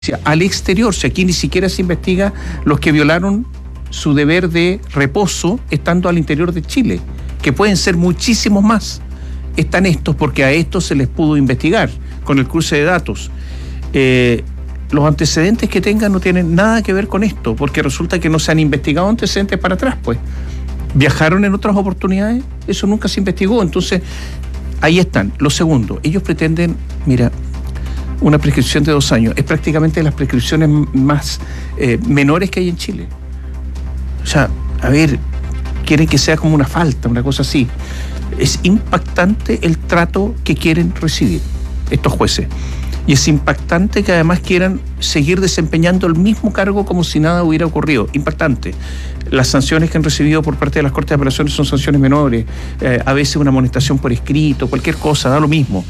al exterior. Si aquí ni siquiera se investiga los que violaron su deber de reposo estando al interior de Chile, que pueden ser muchísimos más. Están estos porque a estos se les pudo investigar con el cruce de datos. Los antecedentes que tengan no tienen nada que ver con esto, porque resulta que no se han investigado antecedentes para atrás, pues. ¿Viajaron en otras oportunidades? Eso nunca se investigó. Entonces, ahí están. Lo segundo, ellos pretenden, mira, una prescripción de 2 años. Es prácticamente las prescripciones más menores que hay en Chile. O sea, a ver, quieren que sea como una falta, una cosa así. Es impactante el trato que quieren recibir estos jueces. Y es impactante que además quieran seguir desempeñando el mismo cargo como si nada hubiera ocurrido. Impactante. Las sanciones que han recibido por parte de las Cortes de Apelaciones son sanciones menores, a veces una amonestación por escrito, cualquier cosa, da lo mismo.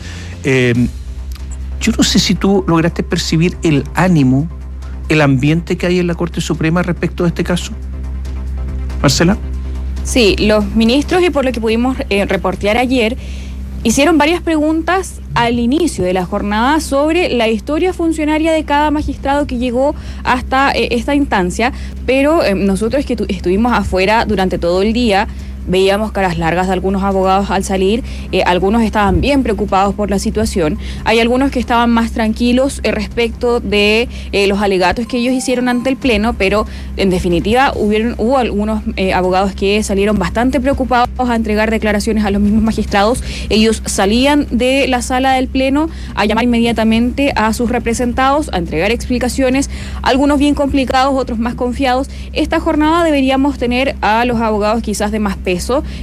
Yo no sé si tú lograste percibir el ánimo, el ambiente que hay en la Corte Suprema respecto a este caso. Marcela. Sí, los ministros, y por lo que pudimos reportear ayer, hicieron varias preguntas al inicio de la jornada sobre la historia funcionaria de cada magistrado que llegó hasta esta instancia, pero nosotros que estuvimos afuera durante todo el día, veíamos caras largas de algunos abogados al salir, algunos estaban bien preocupados por la situación, hay algunos que estaban más tranquilos respecto de los alegatos que ellos hicieron ante el Pleno, pero en definitiva hubo algunos abogados que salieron bastante preocupados a entregar declaraciones a los mismos magistrados. Ellos salían de la sala del Pleno a llamar inmediatamente a sus representados, a entregar explicaciones, algunos bien complicados, otros más confiados. Esta jornada deberíamos tener a los abogados quizás de más peso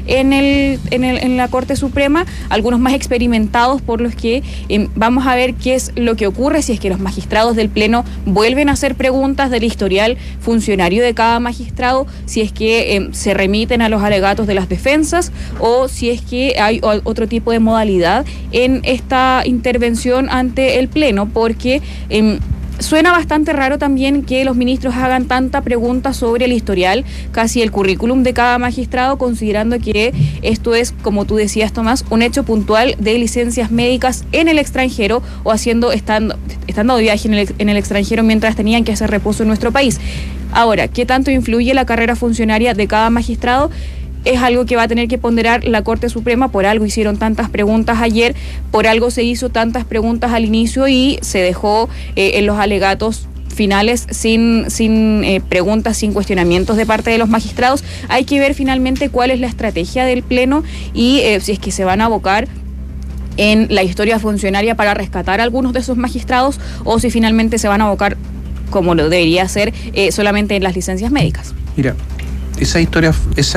en la Corte Suprema, algunos más experimentados, por los que vamos a ver qué es lo que ocurre si es que los magistrados del Pleno vuelven a hacer preguntas del historial funcionario de cada magistrado, si es que se remiten a los alegatos de las defensas o si es que hay otro tipo de modalidad en esta intervención ante el Pleno, porque suena bastante raro también que los ministros hagan tanta pregunta sobre el historial, casi el currículum de cada magistrado, considerando que esto es, como tú decías, Tomás, un hecho puntual de licencias médicas en el extranjero o estando de viaje en el extranjero mientras tenían que hacer reposo en nuestro país. Ahora, ¿qué tanto influye la carrera funcionaria de cada magistrado? Es algo que va a tener que ponderar la Corte Suprema. Por algo hicieron tantas preguntas ayer, por algo se hizo tantas preguntas al inicio y se dejó en los alegatos finales sin preguntas, sin cuestionamientos de parte de los magistrados. Hay que ver finalmente cuál es la estrategia del Pleno y si es que se van a abocar en la historia funcionaria para rescatar a algunos de esos magistrados o si finalmente se van a abocar, como lo debería ser, solamente en las licencias médicas. Mira, esa historia,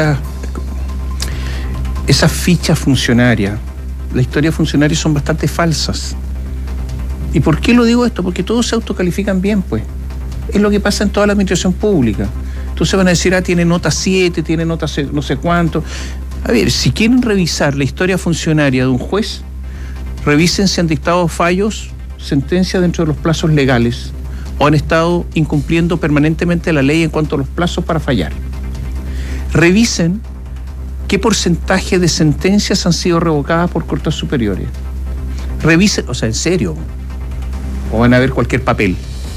esa ficha funcionaria, la historia funcionaria son bastante falsas. ¿Y por qué lo digo esto? Porque todos se autocalifican bien, pues. Es lo que pasa en toda la administración pública. Entonces van a decir, tiene nota 7, tiene nota no sé cuánto. A ver, si quieren revisar la historia funcionaria de un juez, revisen si han dictado fallos, sentencias dentro de los plazos legales o han estado incumpliendo permanentemente la ley en cuanto a los plazos para fallar. Revisen qué porcentaje de sentencias han sido revocadas por cortes superiores. Revisen, o sea, en serio, o van a ver cualquier papel.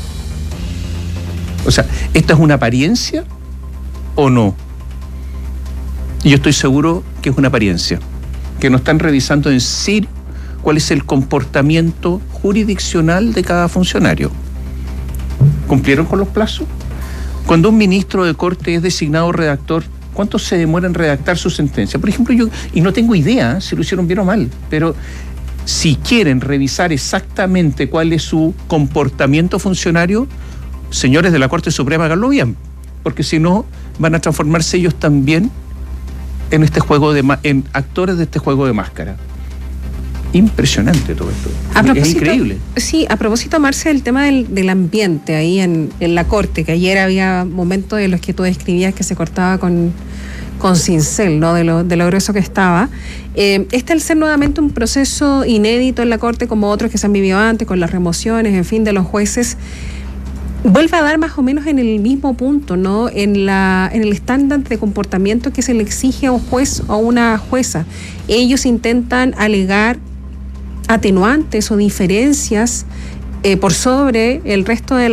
O sea, ¿esta es una apariencia o no? Y yo estoy seguro que es una apariencia, que no están revisando en serio cuál es el comportamiento jurisdiccional de cada funcionario. ¿Cumplieron con los plazos? Cuando un ministro de corte es designado redactor, ¿cuánto se demora en redactar su sentencia? Por ejemplo, yo, y no tengo idea si lo hicieron bien o mal, pero si quieren revisar exactamente cuál es su comportamiento funcionario, señores de la Corte Suprema, háganlo bien, porque si no, van a transformarse ellos también en este juego en actores de este juego de máscara. Impresionante todo esto. Es increíble. Sí, a propósito, Marce, el tema del ambiente ahí en la Corte, que ayer había momentos de los que tú describías que se cortaba con cincel, ¿no? De lo grueso que estaba. Al ser nuevamente un proceso inédito en la Corte, como otros que se han vivido antes, con las remociones, en fin, de los jueces, vuelve a dar más o menos en el mismo punto, ¿no? En el estándar de comportamiento que se le exige a un juez o a una jueza. Ellos intentan alegar atenuantes o diferencias por sobre el resto de